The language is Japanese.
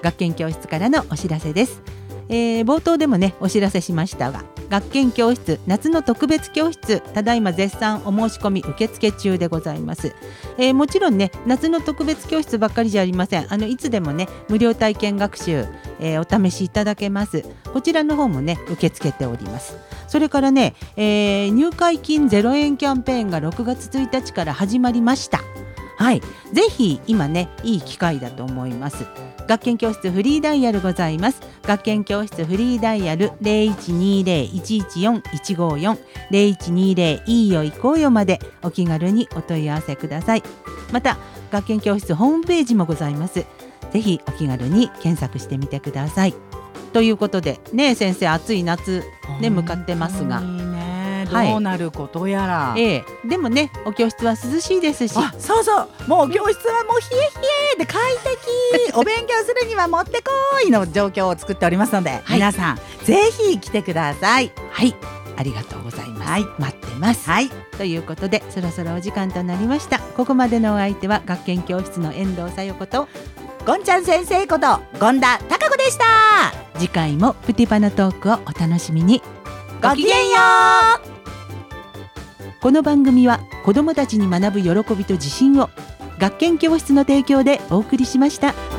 学研教室からのお知らせです。冒頭でもねお知らせしましたが、学研教室夏の特別教室、ただいま絶賛お申し込み受付中でございます。もちろんね夏の特別教室ばっかりじゃありません。いつでもね無料体験学習、お試しいただけます。こちらの方もね受け付けております。それからね、入会金0円キャンペーンが6月1日から始まりました。はい、ぜひ今ねいい機会だと思います。学研教室フリーダイヤルございます。学研教室フリーダイヤル 0120-114-154 0120 いいよ行こうよまでお気軽にお問い合わせください。また学研教室ホームページもございます。ぜひお気軽に検索してみてください。ということでね、先生暑い夏ね向かってますが、 どうなることやら、 でもねお教室は涼しいですし、 そうそうもう教室はもう冷え冷えで快適お勉強するにはもってこいの状況を作っておりますので、皆さんぜひ来てください。 はい、ありがとうございます、待ってます、ということでそろそろお時間となりました。ここまでのお相手は学研教室の遠藤さよ子とゴンちゃん先生こと権田貴子でした。 次回もプティパのトークをお楽しみに。 ごきげんよう。 この番組は子どもたちに学ぶ喜びと自信を学研教室の提供でお送りしました。